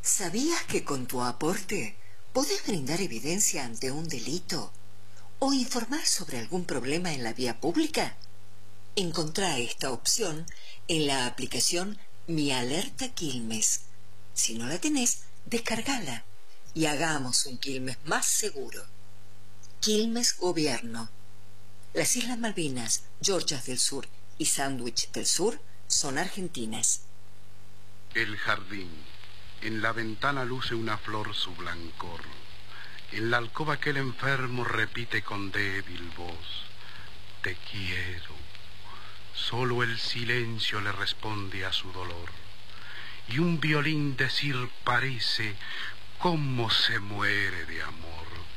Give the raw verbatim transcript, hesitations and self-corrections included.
¿Sabías que con tu aporte podés brindar evidencia ante un delito o informar sobre algún problema en la vía pública? Encontrá esta opción en la aplicación Mi Alerta Quilmes. Si no la tenés, descargala y hagamos un Quilmes más seguro. Quilmes Gobierno. Las Islas Malvinas, Georgias del Sur y Sándwich del Sur son argentinas. El jardín. En la ventana luce una flor su blancor. En la alcoba aquel enfermo repite con débil voz: te quiero. Solo el silencio le responde a su dolor. Y un violín decir parece: cómo se muere de amor.